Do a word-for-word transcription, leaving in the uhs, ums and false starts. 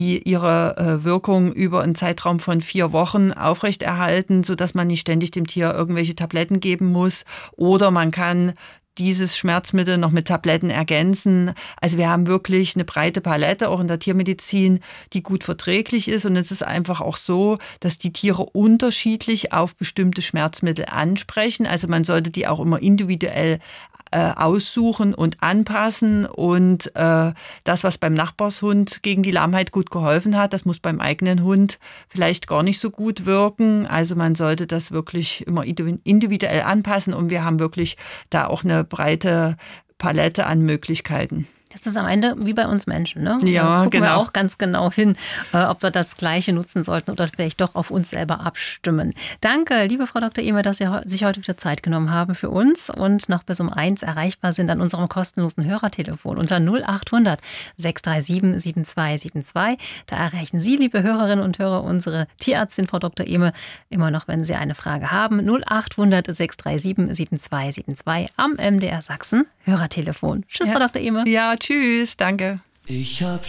die ihre äh, Wirkung über einen Zeitraum von vier Wochen aufrechterhalten, sodass man nicht ständig dem Tier irgendwelche Tabletten geben muss. Oder man kann dieses Schmerzmittel noch mit Tabletten ergänzen. Also wir haben wirklich eine breite Palette, auch in der Tiermedizin, die gut verträglich ist. Und es ist einfach auch so, dass die Tiere unterschiedlich auf bestimmte Schmerzmittel ansprechen. Also man sollte die auch immer individuell äh, aussuchen und anpassen. Und äh, das, was beim Nachbarshund gegen die Lahmheit gut geholfen hat, das muss beim eigenen Hund vielleicht gar nicht so gut wirken. Also man sollte das wirklich immer individuell anpassen. Und wir haben wirklich da auch eine breite Palette an Möglichkeiten. Das ist am Ende wie bei uns Menschen, ne? Ja, da gucken genau. wir auch ganz genau hin, äh, ob wir das Gleiche nutzen sollten oder vielleicht doch auf uns selber abstimmen. Danke, liebe Frau Doktor Ehme, dass Sie sich heute wieder Zeit genommen haben für uns und noch bis um eins erreichbar sind an unserem kostenlosen Hörertelefon unter null acht hundert sechs drei sieben sieben zwei sieben zwei. Da erreichen Sie, liebe Hörerinnen und Hörer, unsere Tierärztin Frau Doktor Ehme immer noch, wenn Sie eine Frage haben. null acht hundert sechs drei sieben sieben zwei sieben zwei am M D R Sachsen Hörertelefon. Tschüss, ja. Frau Doktor Ehme. Ja, tschüss, danke. Ich hab